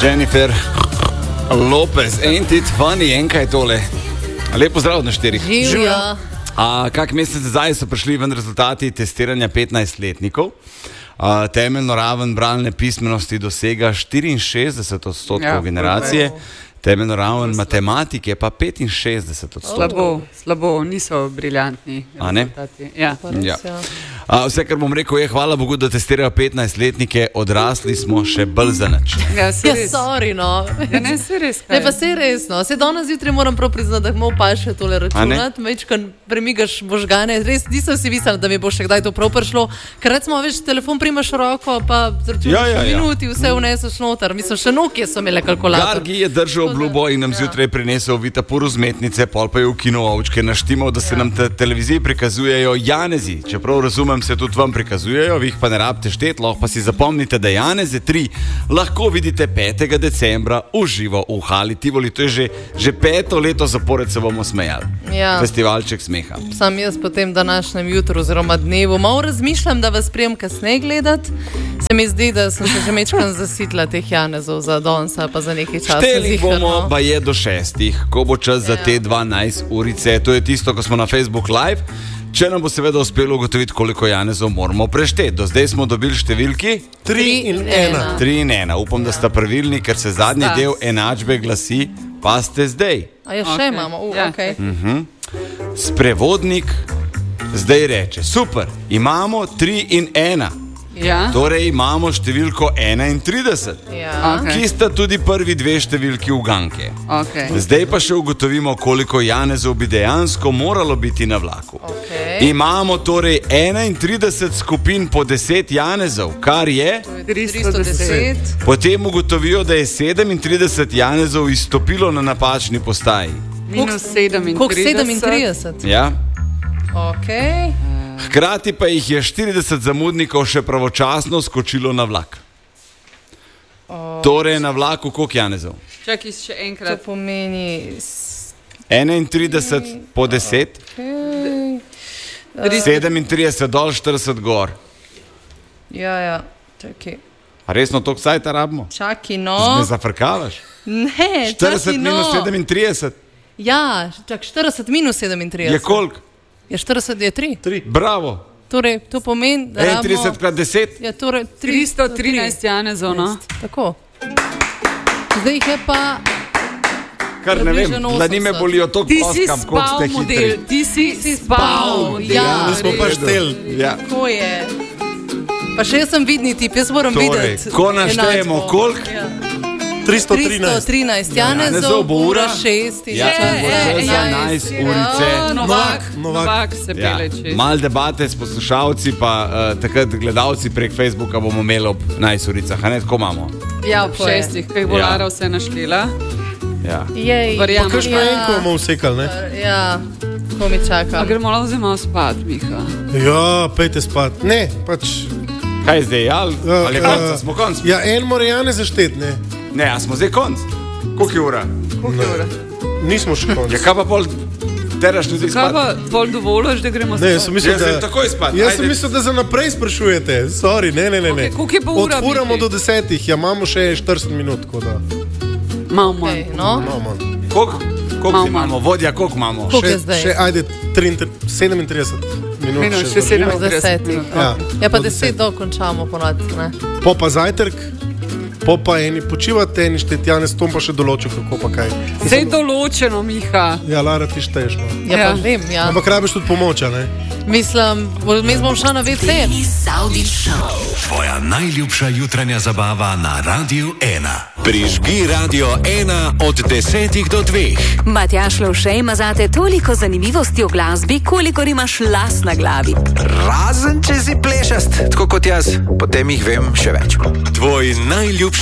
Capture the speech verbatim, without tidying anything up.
Jennifer Lopez, ain't it funny, enkaj tole. Lepo zdrav na štirih. Živja. A, kak mesec zdaj so prišli ven rezultati testiranja petnajstletnikov. A, temeljno raven bralne pismenosti dosega štiriinšestdeset odstotkov ja, generacije, temeljno raven matematike pa petinšestdeset odstotkov. Slabo, slabo, niso briljantni rezultati. Ja. Ja. A, vse, kar bom rekel, je hvala Bogu, da testirajo petnajstletnike, odrasli smo še bolj za nič. Ja, se Ja, res. sorry, no. Ja, ne, se res. Ne, pa se res, no. Se danes zjutraj moram prav priznati, da mu pa še tole računati, mečkan premigaš možgane. Res nisem si mislila, da mi bo še kdaj to prav prišlo. Ker recimo, veš, telefon primaš v roko, pa zračunaš Ja, ja, ja. minuti, vse vneseš noter. Mislim, še Nokia so imele kalkulator. Gargi je držal obljubo in nam zjutraj prinesel vitapur vzmetnice, pol pa je v kino ovčke naštimal, da se nam te televiziji prikazujejo Janezi. Čeprav razumem, se tudi vam prikazujejo, vi jih pa ne rabite štet, lahko pa si zapomnite, da Janeze tri lahko vidite petega decembra v živo v Hali Tivoli. To je že, že peto leto zapored, se bomo smejali. Ja. Festivalček smeha. Sam jaz po tem današnjem jutru oziroma dnevu malo razmišljam, da vas prijem kasneje gledati. Se mi zdi, da sem se že mečkan zasitla teh Janezov za Donsa pa za nekaj časa. Šteli ziher, bomo, no. pa je do šestih, ko bo čas za Ja. te dvanajst urice. To je tisto, ko smo na Facebook Live. Če nam bo seveda uspelo ugotoviti, koliko Janezov moramo prešteti. Do zdaj smo dobili številki Tri in ena. tri in ena. Upam, da sta pravilni, ker se zadnji Sta. del enačbe glasi, pa ste zdaj. A ja, še Okej. imamo, uh, Ja. okej. Sprevodnik zdaj reče, super, imamo tri in ena. Ja. Torej imamo številko enaintrideset, Ja. Okej. ki sta tudi prvi dve številki uganke. Okay. Zdaj pa še ugotovimo, koliko Janezov bi dejansko moralo biti na vlaku. Okej. Imamo torej enaintrideset skupin po deset Janezov, kar je. tristo deset. Potem ugotovijo, da je sedemintrideset Janezov izstopilo na napačni postaji. Minus sedemintrideset. Koliko sedemintrideset? Ja? Okej. Hkrati pa jih je štirideset zamudnikov še pravočasno skočilo na vlak. Torej na vlaku koliko Janezov? Čakaj še To enkrat. pomeni... s- enaintrideset po deset, okej. sedemintrideset dol, štirideset gor. Ja, ja, čakaj. A resno toliko sajta rabimo? Čakaj, Me no. zafrkavaš? Ne, štirideset čakaj, minus no. sedemintrideset Ja, čak, štirideset minus sedemintrideset. je koliko? Je štirideset, je tri. Bravo. Torej, to pomeni, da enaintrideset krat deset. Je torej tristo trinajst Janezov, no. Tako. Zdaj jih je pa... Kar ne vem, Približno da ni me osemdeset. bolijo toliko Ti si ploskam, koliko spal ste model, hitri. ti si spal model. Ja, Mi smo pa šteli. Ja. Tako je. Pa še jaz sem vidni tip, jaz moram Torej, videti. ko naštejemo, enačbo. koliko? Ja. tristo tristo trinajst. trinajst Janezov Janezov, bo ura ura šest. in Ja, čas bo je že za enajst. enajst urice. O, Novak, Novak. Novak se Ja. pele čez. Mal debate s poslušalci, pa uh, takrat gledalci prek Facebooka bomo imeli ob enajst uricah, a ne tako imamo. Ja, ob Tako je. šestih, kaj bo Ja. Lara vse naštela. Ja. Jej. Verjamem. Kaj pa enko bomo vsekali, ne? Ja, ko mi čaka. A gremo lahko zdaj malo spat, Miha. Ja, pejte spat. Ne, pač... Kaj je zdaj, ali, Uh, ali je konc, a smo konc? Ja, en mora Janez zaštet, ne? Ne, a smo zdaj konc? Koliko je ura? Nismo še konc. Ja, kaj pa pol teraš ljudi Kaj spat? pa pol dovoliš, da gremo Ne, jaz spat? sem mislil, Jaz sem da... takoj spat. Jaz sem Ajde. mislil, da za naprej sprašujete. Sorry, ne, ne, ne. ne. Okej, koliko je pa ura, Odfuramo Miki? do desetih, ja, imamo še štirideset minut, tako da... Malo manj. Okay, no. No, manj. Koliko? Koliko Malo ti imamo? Vodja, koliko imamo? Koliko je Še, zdaj? še ajde, triintrideset, sedemintrideset minut. Minus še še zdržimo. Do sedemintrideset desetih. minut. Ja, Ja, pa do deset do končamo ponad, ne? Po pa zajtrk, po pa eni počivate, eni šteti, Janez Tom pa še določil, kako pa kaj. Vse je določeno, Miha. Ja, Lara, ti šteješ, no. Ja, Ja. pa vem, ja. Ampak rabiš tudi pomoč, a ne? Mislim, mi smo šli na ve ce. Tvoja najljubša jutranja zabava na Radiu ena. Prižgi Radio ena od desetih do dveh. Matjaž Lovše ima zate toliko zanimivosti o glasbi, kolikor imaš las na glavi. Razen če si plešast, tako kot jaz, potem jih vem še več. Tvoj najljubši